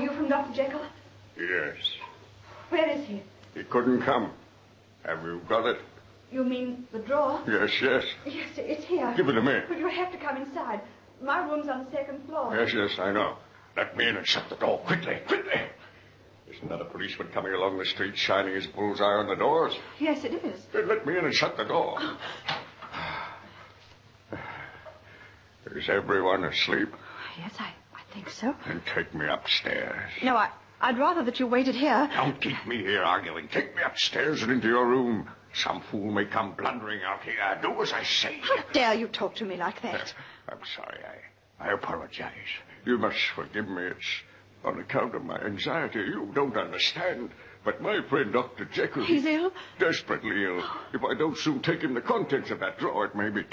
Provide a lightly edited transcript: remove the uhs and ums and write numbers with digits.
you from Dr. Jekyll? Yes. Where is he? He couldn't come. Have you got it? You mean the drawer? Yes, yes. Yes, it's here. Give it to me. But you have to come inside. My room's on the second floor. Yes, yes, I know. Let me in and shut the door. Quickly, quickly. Isn't that a policeman coming along the street shining his bullseye on the doors? Yes, it is. Then let me in and shut the door. Is everyone asleep? Yes, I think so. Then take me upstairs. No, I'd rather that you waited here. Don't keep me here arguing. Take me upstairs and into your room. Some fool may come blundering out here. Do as I say. How dare you talk to me like that? I'm sorry. I apologize. You must forgive me. It's on account of my anxiety. You don't understand. But my friend Dr. Jekyll... He's ill? Desperately ill. If I don't soon take him the contents of that drawer, it may be